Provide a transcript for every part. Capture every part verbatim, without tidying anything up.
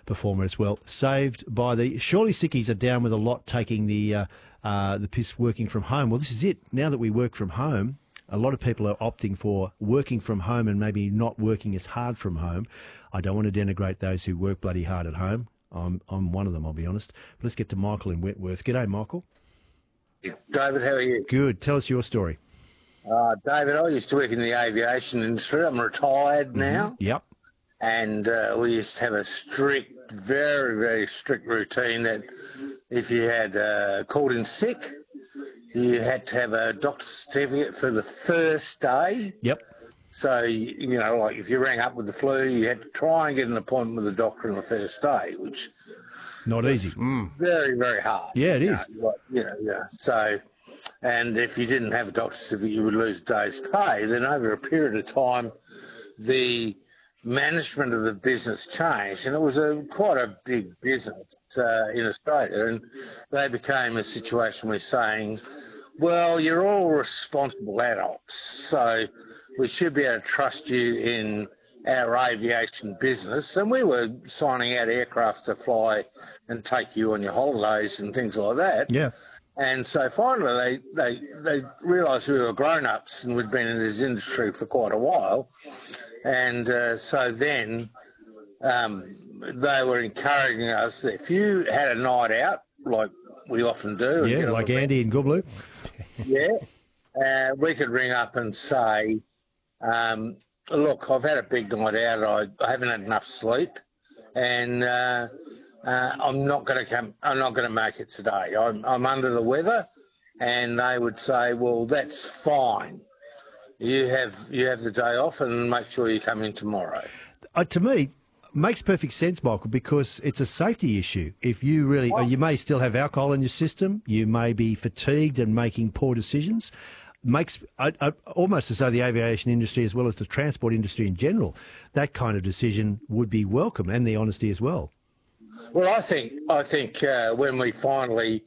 performer as well. Saved by the Surely Sickies are down with a lot, taking the uh, uh, the piss working from home. Well, this is it. Now that we work from home, a lot of people are opting for working from home and maybe not working as hard from home. I don't want to denigrate those who work bloody hard at home. I'm I'm one of them, I'll be honest. But let's get to Michael in Wentworth. G'day, Michael. David, how are you? Good. Tell us your story. Uh, David, I used to work in the aviation industry. I'm retired now. Mm-hmm. Yep. And uh, we used to have a strict, very, very strict routine that if you had uh, called in sick, you had to have a doctor's certificate for the first day. Yep. So, you know, like if you rang up with the flu, you had to try and get an appointment with the doctor on the first day, which not easy. Mm. Very, very hard. Yeah, it is. You know, you know, yeah. So, and if you didn't have a doctor's certificate, you would lose a day's pay. Then over a period of time, the management of the business changed, and it was a quite a big business uh, in Australia, and they became a situation where saying, well, you're all responsible adults, so we should be able to trust you in our aviation business. And we were signing out aircraft to fly and take you on your holidays and things like that. Yeah. And so finally they, they, they realised we were grown-ups and we'd been in this industry for quite a while. And uh, so then um, they were encouraging us, if you had a night out, like we often do. Yeah, like Andy and Gooblu. Yeah. Uh, we could ring up and say, um, look, I've had a big night out. I, I haven't had enough sleep, and uh, uh, I'm not going to come. I'm not going to make it today. I'm, I'm under the weather, and they would say, well, that's fine. You have you have the day off, and make sure you come in tomorrow. Uh, to me, makes perfect sense, Michael, because it's a safety issue. If you really, oh. you may still have alcohol in your system, you may be fatigued and making poor decisions. Makes uh, uh, almost as though the aviation industry, as well as the transport industry in general, that kind of decision would be welcome, and the honesty as well. Well, I think I think uh, when we finally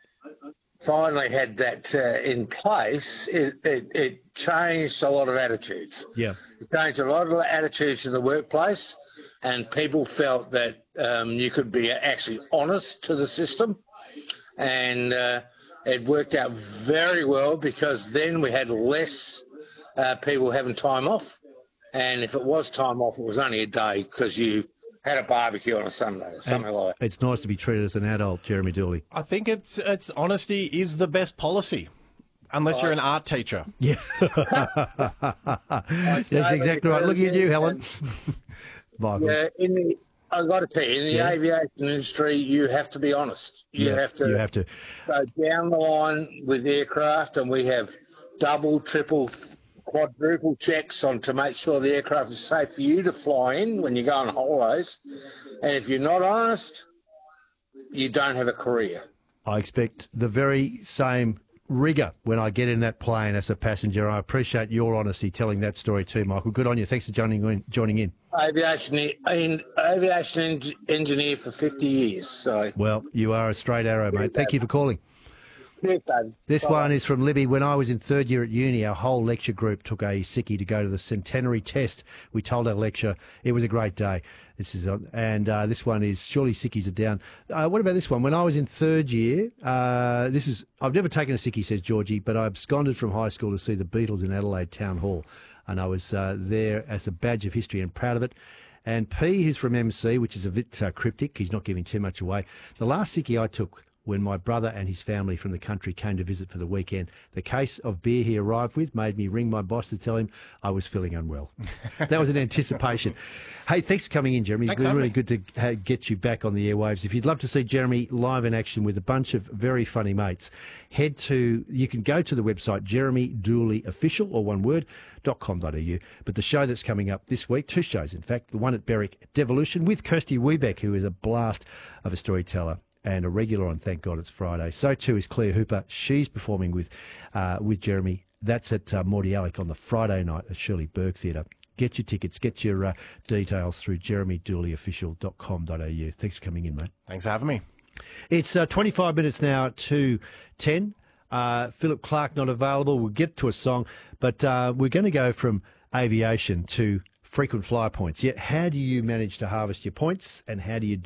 finally had that uh, in place, it, it, it changed a lot of attitudes. Yeah, it changed a lot of attitudes in the workplace, and people felt that um, you could be actually honest to the system, and uh, it worked out very well because then we had less uh, people having time off. And if it was time off, it was only a day because you had a barbecue on a Sunday or something and like that. It's nice to be treated as an adult, Jeremy Dooley. I think it's it's honesty is the best policy, unless you're an art teacher. Yeah. That's exactly right. Looking at you, Helen. Michael. Yeah, in the, I've got to tell you, in the yeah. aviation industry, you have to be honest. You yeah, have to. You have to go down the line with aircraft, and we have double, triple, quadruple checks on to make sure the aircraft is safe for you to fly in when you go on holidays. And if you're not honest, you don't have a career. I expect the very same rigour when I get in that plane as a passenger. I appreciate your honesty telling that story too, Michael. Good on you. Thanks for joining in. Joining in. Aviation, in, aviation en- engineer for fifty years. So. Well, you are a straight arrow, mate. Thank you for calling. Yes, David. This Bye. one is from Libby. When I was in third year at uni, our whole lecture group took a sickie to go to the centenary test. We told our lecturer it was a great day. This is, and uh, this one is surely sickies are down. Uh, what about this one? When I was in third year, uh, this is I've never taken a sickie, says Georgie, but I absconded from high school to see the Beatles in Adelaide Town Hall, and I was uh, there as a badge of history and proud of it. And P, who's from M C, which is a bit uh, cryptic, he's not giving too much away. The last sickie I took when my brother and his family from the country came to visit for the weekend. The case of beer he arrived with made me ring my boss to tell him I was feeling unwell. That was an anticipation. Hey, thanks for coming in, Jeremy. It's been really good to uh, get you back on the airwaves. If you'd love to see Jeremy live in action with a bunch of very funny mates, head to, you can go to the website Jeremy Dooley Official, or one word, dot com dot a u. But the show that's coming up this week, two shows in fact, the one at Berwick Devolution with Kirsty Wiebeck, who is a blast of a storyteller and a regular on Thank God It's Friday. So too is Claire Hooper. She's performing with uh, with Jeremy. That's at uh, Morty Alec on the Friday night at Shirley Burke Theatre. Get your tickets, get your uh, details through jeremy dooley official dot com dot a u. Thanks for coming in, mate. Thanks for having me. It's uh, twenty-five minutes now to ten. Uh, Philip Clark not available. We'll get to a song, but uh, we're going to go from aviation to frequent flyer points. Yeah, how do you manage to harvest your points, and how do you do